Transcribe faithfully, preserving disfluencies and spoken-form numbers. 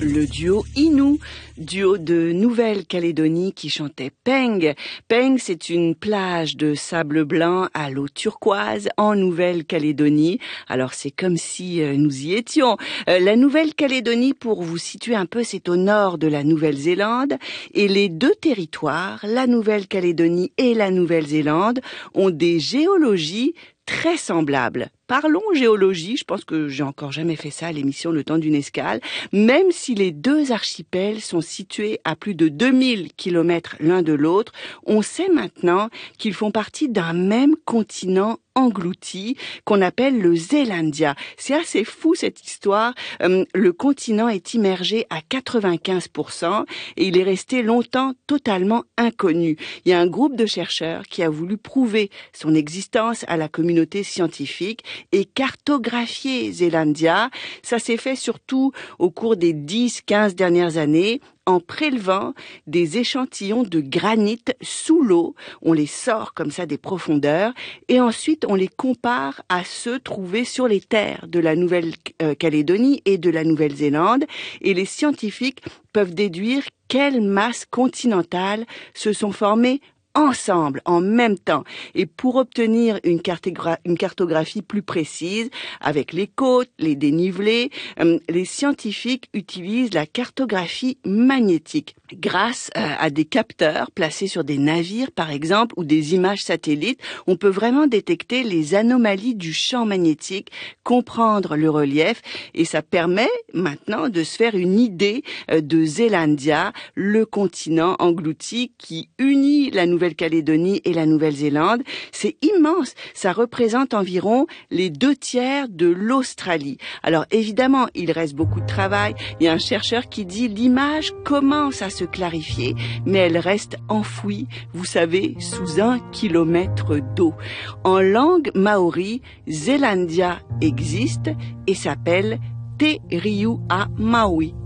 le duo Innu, duo de Nouvelle-Calédonie qui chantait Peng. Peng, c'est une plage de sable blanc à l'eau turquoise en Nouvelle-Calédonie. Alors c'est comme si euh, nous y étions. Euh, la Nouvelle-Calédonie, pour vous situer un peu, c'est au nord de la Nouvelle-Zélande et les deux territoires, la Nouvelle-Calédonie et la Nouvelle-Zélande, ont des géologies très semblables. Parlons géologie, je pense que j'ai encore jamais fait ça à l'émission Le Temps d'une escale, même si les deux archipels sont situés à plus de deux mille kilomètres l'un de l'autre, on sait maintenant qu'ils font partie d'un même continent englouti qu'on appelle le Zélandia. C'est assez fou cette histoire. Euh, le continent est immergé à quatre-vingt-quinze pour cent et il est resté longtemps totalement inconnu. Il y a un groupe de chercheurs qui a voulu prouver son existence à la communauté scientifique et cartographier Zélandia. Ça s'est fait surtout au cours des dix quinze dernières années en prélevant des échantillons de granit sous l'eau. On les sort comme ça des profondeurs et ensuite on les compare à ceux trouvés sur les terres de la Nouvelle-Calédonie et de la Nouvelle-Zélande et les scientifiques peuvent déduire quelles masses continentales se sont formées ensemble, en même temps. Et pour obtenir une, cartogra- une cartographie plus précise, avec les côtes, les dénivelés, euh, les scientifiques utilisent la cartographie magnétique. Grâce euh, à des capteurs placés sur des navires, par exemple, ou des images satellites, on peut vraiment détecter les anomalies du champ magnétique, comprendre le relief, et ça permet maintenant de se faire une idée euh, de Zélandia, le continent englouti qui unit la Nouvelle Nouvelle-Calédonie et la Nouvelle-Zélande. C'est immense. Ça représente environ les deux tiers de l'Australie. Alors évidemment, il reste beaucoup de travail. Il y a un chercheur qui dit l'image commence à se clarifier, mais elle reste enfouie, vous savez, sous un kilomètre d'eau. En langue maori, Zélandia existe et s'appelle Te Riu a Maui.